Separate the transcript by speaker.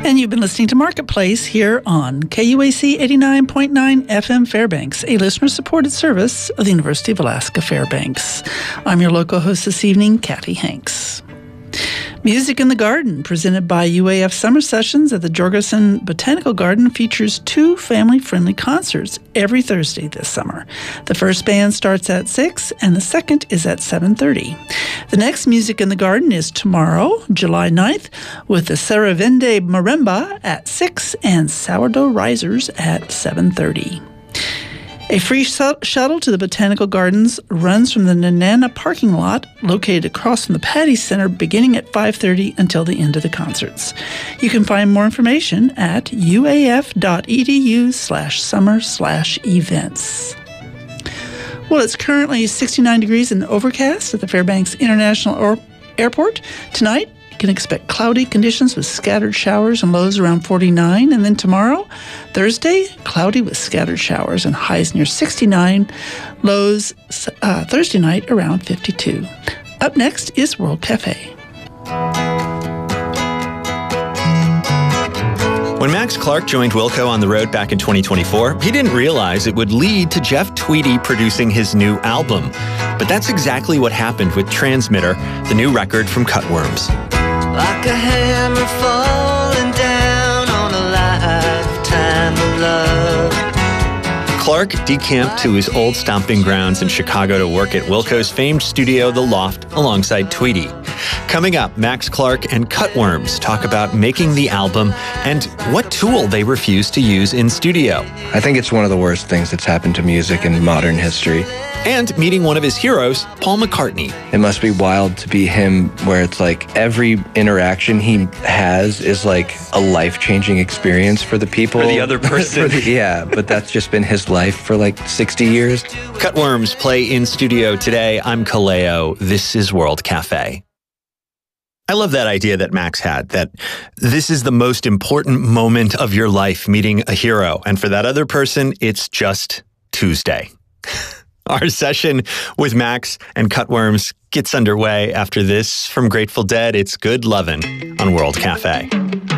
Speaker 1: And you've been listening to Marketplace here on KUAC 89.9 FM Fairbanks, a listener-supported service of the University of Alaska Fairbanks. I'm your local host this evening, Kathy Hanks. Music in the Garden, presented by UAF Summer Sessions at the Jorgensen Botanical Garden, features 2 family-friendly concerts every Thursday this summer. The first band starts at 6, and the second is at 7:30. The next Music in the Garden is tomorrow, July 9th, with the Saravende Marimba at 6 and Sourdough Risers at 7:30. A free shuttle to the Botanical Gardens runs from the Nanana parking lot located across from the Patty Center beginning at 5:30 until the end of the concerts. You can find more information at uaf.edu/summer/events. Well, it's currently 69 degrees and overcast at the Fairbanks International Airport. Tonight, you can expect cloudy conditions with scattered showers and lows around 49. And then tomorrow, Thursday, cloudy with scattered showers and highs near 69. Lows Thursday night around 52. Up next is World Cafe.
Speaker 2: When Max Clark joined Wilco on the road back in 2024, he didn't realize it would lead to Jeff Tweedy producing his new album. But that's exactly what happened with Transmitter, the new record from Cutworms.
Speaker 3: Like a hammer falling down on a lifetime of love.
Speaker 2: Clark decamped to his old stomping grounds in Chicago to work at Wilco's famed studio, The Loft, alongside Tweedy. Coming up, Max Clark and Cutworms talk about making the album and what tool they refuse to use in studio.
Speaker 4: I think it's one of the worst things that's happened to music in modern history.
Speaker 2: And meeting one of his heroes, Paul McCartney.
Speaker 4: It must be wild to be him, where it's like every interaction he has is like a life-changing experience for the people.
Speaker 2: For the other person.
Speaker 4: Yeah, but that's just been his life for like 60 years.
Speaker 2: Cutworms play in studio today. I'm Kaleo. This is World Cafe. I love that idea that Max had, that this is the most important moment of your life, meeting a hero. And for that other person, it's just Tuesday. Our session with Max and Cutworms gets underway after this. From Grateful Dead, it's Good Lovin' on World Cafe.